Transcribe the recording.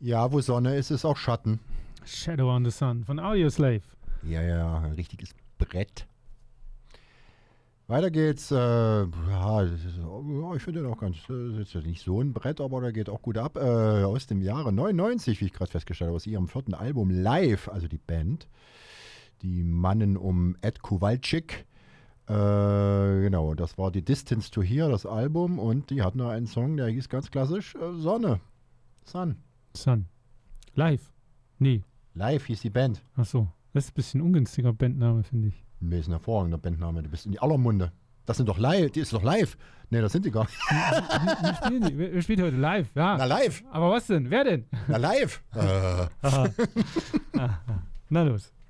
Ja, wo Sonne ist, ist auch Schatten. Shadow on the Sun von Audioslave. Ja, ein richtiges Brett. Weiter geht's. Ich finde den auch ganz, ist jetzt nicht so ein Brett, aber der geht auch gut ab. Aus dem Jahre 99, wie ich gerade festgestellt habe, aus ihrem 4. Album Live, also die Band. Die Mannen um Ed Kowalczyk. Genau, das war die Distance to Here, das Album. Und die hatten noch einen Song, der hieß ganz klassisch Sonne. Sun. Live. Nee. Live hieß die Band. Ach so. Das ist ein bisschen ungünstiger Bandname, finde ich. Nee, ist ein hervorragender Bandname. Du bist in die aller Munde. Das sind doch live. Die ist doch live. Nee, das sind die gar nicht. Wir spielen heute live, ja. Na, live. Aber was denn? Wer denn? Na, live. Na los.